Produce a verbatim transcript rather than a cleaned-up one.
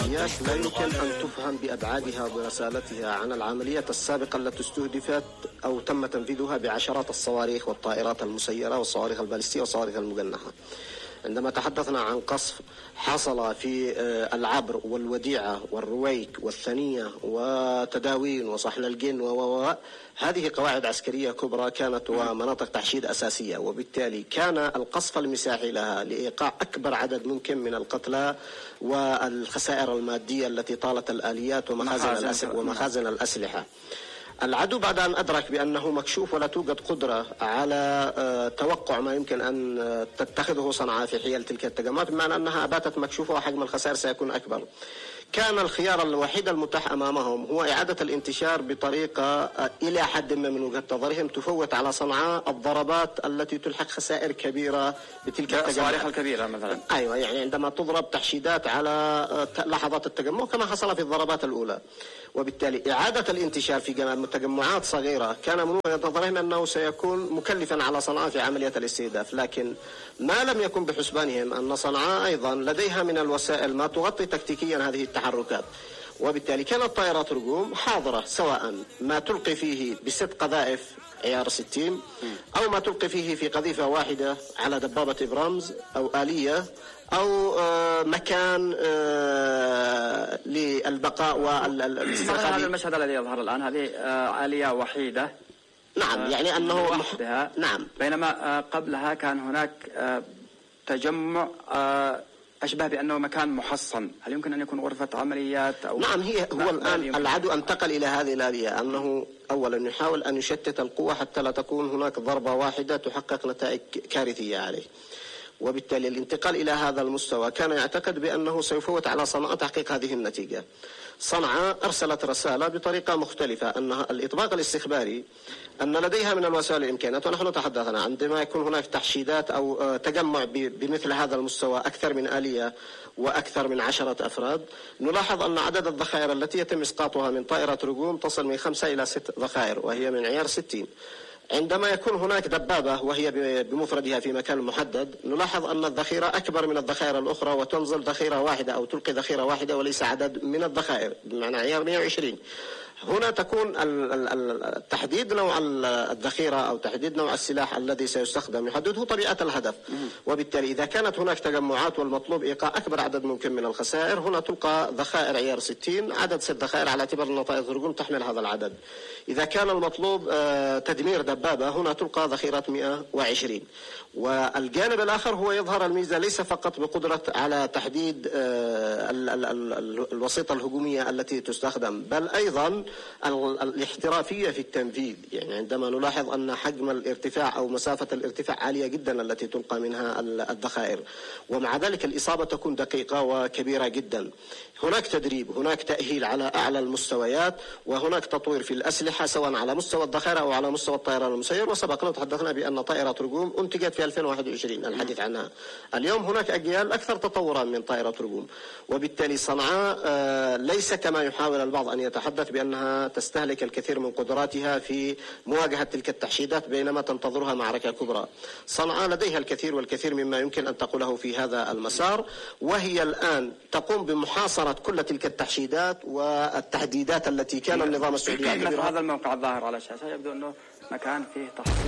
العمليات لا يمكن أن تفهم بأبعادها وبرسالتها عن العمليات السابقة التي استهدفت أو تم تنفيذها بعشرات الصواريخ والطائرات المسيرة والصواريخ البالستية والصواريخ المجنحة. عندما تحدثنا عن قصف حصل في العبر والوديعة والرويك والثنية وتداوين وصحن الجن و هذه قواعد عسكرية كبرى كانت ومناطق تحشيد أساسية، وبالتالي كان القصف المساحي لها لإيقاع أكبر عدد ممكن من القتلى والخسائر المادية التي طالت الآليات ومخازن, ومخازن الأسلحة. العدو بعد أن أدرك بأنه مكشوف ولا توجد قدرة على توقع ما يمكن أن تتخذه صنعاء في حيال تلك التجمعات، بمعنى أنها باتت مكشوفة وحجم الخسائر سيكون أكبر، كان الخيار الوحيد المتاح أمامهم هو إعادة الانتشار بطريقة إلى حد ما من وجهة نظرهم تفوت على صنعاء الضربات التي تلحق خسائر كبيرة بتلك التجمعات. الصواريخ الكبيرة مثلا. أيوة، يعني عندما تضرب تحشيدات على لحظات التجمع كما حصل في الضربات الأولى، وبالتالي إعادة الانتشار في تجمعات صغيرة كان من وجهة نظرهم أنه سيكون مكلفا على صنعاء في عملية الاستهداف، لكن ما لم يكن بحسبانهم أن صنعاء أيضا لديها من الوسائل ما تغطي تكتيكيا هذه التحركات، وبالتالي كانت طائرات رجوم حاضرة سواء ما تلقي فيه بست قذائف عيار ستين أو ما تلقي فيه في قذيفة واحدة على دبابة إبرامز أو آلية أو مكان للبقاء والاستخدام. هذا المشهد الذي يظهر الآن هذه آلية وحيدة. نعم، يعني أنه وحدها. نعم. بينما قبلها كان هناك تجمع أشبه بأنه مكان محصن، هل يمكن أن يكون غرفة عمليات أو؟ نعم، هي هو الآن العدو انتقل إلى هذه الآلية، أنه أولا يحاول أن يشتت القوة حتى لا تكون هناك ضربة واحدة تحقق نتائج كارثية عليه، وبالتالي الانتقال إلى هذا المستوى كان يعتقد بأنه سيفوت على صنعاء تحقيق هذه النتيجة. صنعاء أرسلت رسالة بطريقة مختلفة أن الإطباق الاستخباري أن لديها من الوسائل الإمكانيات، ونحن تحدثنا عندما يكون هناك تحشيدات أو تجمع بمثل هذا المستوى أكثر من آلية وأكثر من عشرة أفراد، نلاحظ أن عدد الذخائر التي يتم إسقاطها من طائرة رجوم تصل من خمسة إلى ست ذخائر وهي من عيار ستين. عندما يكون هناك دبابة وهي بمفردها في مكان محدد نلاحظ أن الذخيرة أكبر من الذخائر الأخرى وتنزل ذخيرة واحدة أو تلقي ذخيرة واحدة وليس عدد من الذخائر، بمعنى عيار مئة وعشرين. هنا تكون تحديد نوع الذخيرة أو تحديد نوع السلاح الذي سيستخدم يحدده طبيعة الهدف، وبالتالي إذا كانت هناك تجمعات والمطلوب إيقاع أكبر عدد ممكن من الخسائر هنا تلقى ذخائر عيار ستين عدد ست ذخائر على اعتبار أن طائرة الرجوم تحمل هذا العدد. إذا كان المطلوب تدمير دبابة هنا تلقى ذخيرة مئة وعشرين. والجانب الآخر هو يظهر الميزة ليس فقط بقدرة على تحديد الوسيطة الهجومية التي تستخدم، بل أيضا الاحترافية في التنفيذ. يعني عندما نلاحظ أن حجم الارتفاع أو مسافة الارتفاع عالية جدا التي تلقى منها الذخائر، ومع ذلك الإصابة تكون دقيقة وكبيرة جدا. هناك تدريب، هناك تأهيل على أعلى المستويات، وهناك تطوير في الأسلحة سواء على مستوى الذخائر أو على مستوى الطيران المسير. وسبقنا وتحدثنا بأن طائرة رجوم أنتجت في ألفين وواحد وعشرين الحديث عنها. اليوم هناك أجيال أكثر تطورا من طائرة رجوم، وبالتالي صنعاء ليس كما يحاول البعض أن يتحدث بأنها تستهلك الكثير من قدراتها في مواجهة تلك التحشيدات بينما تنتظرها معركة كبرى. صنعاء لديها الكثير والكثير مما يمكن أن تقوله في هذا المسار، وهي الآن تقوم بمحاصرة كل تلك التحشيدات والتهديدات التي كان النظام السعودي مثل هذا الموقع الظاهر على الشاشة يبدو أنه مكان فيه تحصين